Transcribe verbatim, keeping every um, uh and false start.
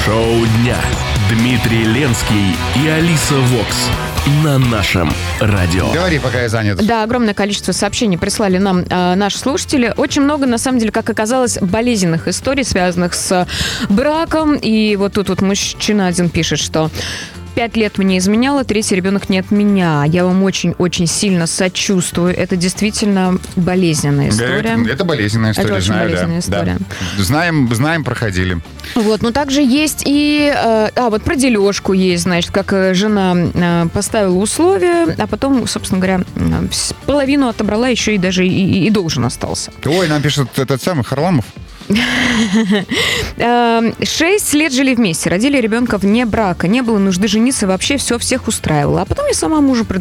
Шоу дня. Дмитрий Ленский и Алиса Вокс на нашем радио. Говори, пока я занят. Да, огромное количество сообщений прислали нам э, наши слушатели. Очень много, на самом деле, как оказалось, болезненных историй, связанных с браком. И вот тут вот мужчина один пишет, что... Пять лет мне изменяла, третий ребенок не от меня. Я вам очень-очень сильно сочувствую. Это действительно болезненная история. Это, это болезненная история, это очень знаю, болезненная да, история. Да. Знаем, знаем, проходили. Вот, но также есть и... Э, а, вот про дележку есть, значит, как э, жена э, поставила условия, а потом, собственно говоря, э, половину отобрала, еще и даже и, и должен остался. Ой, нам пишет этот самый Харламов. Шесть лет жили вместе, родили ребенка вне брака, не было нужды жениться, вообще все всех устраивало. А потом я сама мужу предложила